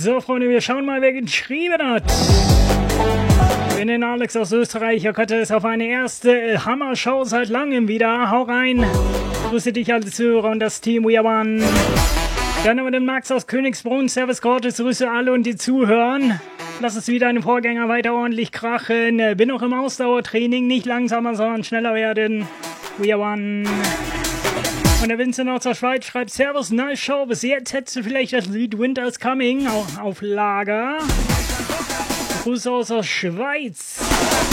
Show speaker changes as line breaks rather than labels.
So, Freunde, wir schauen mal, wer geschrieben hat. Ich bin den Alex aus Österreich. Ich hatte es auf eine erste Hammer-Show seit langem wieder. Hau rein. Grüße dich alle Zuhörer und das Team We Are One. Dann haben wir den Max aus Königsbrunn. Servus Gottes, Grüße alle und die zuhören. Lass es wieder einen Vorgänger weiter ordentlich krachen. Bin noch im Ausdauertraining. Nicht langsamer, sondern schneller werden. We Are One. Und der Vincent aus der Schweiz schreibt: Servus, nice Show. Bis jetzt hättest du vielleicht das Lied Winter is Coming auf Lager. Grüße aus der Schweiz.